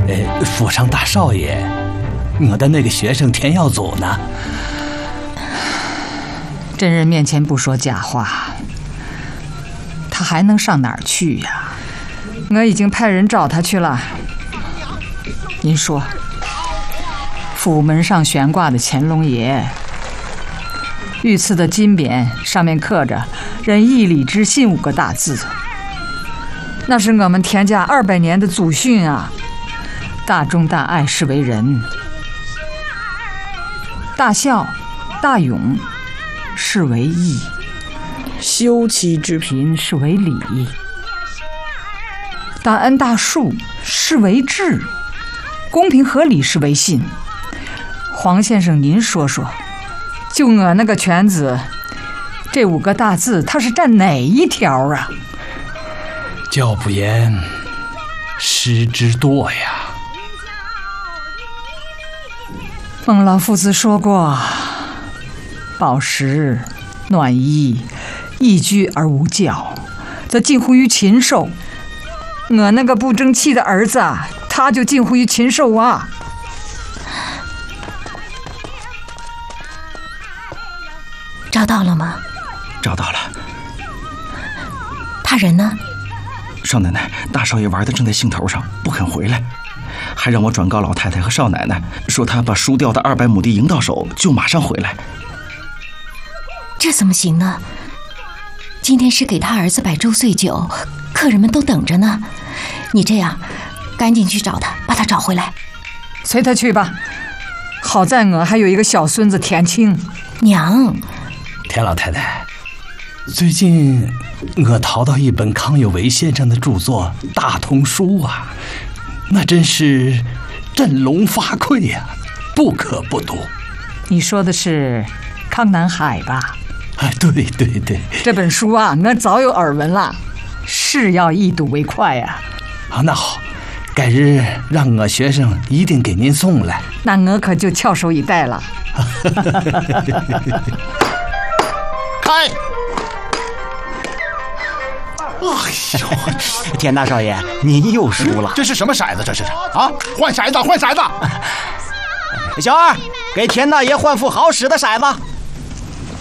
府上大少爷，我的那个学生田耀祖呢？ 真人面前不说假话，他还能上哪儿去呀？我已经派人找他去了。您说，府门上悬挂的乾隆爷，御赐的金匾上面刻着“仁义礼智信”5个大字，那是我们田家200年的祖训啊！大忠大爱是为仁，大孝大勇是为义， 休戚之贫是为礼，大恩大恕是为智，公平合理是为信。黄先生，您说说，就我那个圈子，这5个大字，它是占哪一条啊？ 教不严，师之惰呀。 孟老夫子说过，饱食暖衣，易居而无教，则近乎于禽兽。我那个不争气的儿子，他就近乎于禽兽啊！ 找到了吗？ 找到了。 他人呢？ 少奶奶，大少爷玩的正在兴头上，不肯回来，还让我转告老太太和少奶奶，说他把输掉的200亩地赢到手，就马上回来。 这怎么行呢？今天是给他儿子摆周岁酒，客人们都等着呢。你这样，赶紧去找他，把他找回来。 随他去吧。好在我还有一个小孙子田青。 娘， 田老太太，最近我淘到一本康有为先生的著作《大通书》啊，那真是振聋发聩呀，不可不读。 你说的是康南海吧？ 哎，对对对， 这本书啊，我早有耳闻了，是要一睹为快呀。 啊，那好，改日让我学生一定给您送来。 那我可就翘首以待了。 开！ 哎呦，田大少爷，您又输了。 这是什么骰子？这是啊！换骰子，换骰子！ 小二，给田大爷换副好使的骰子。